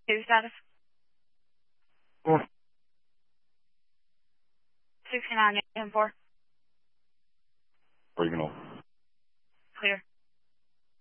Two status. Oh, 69 and 4. original. Clear.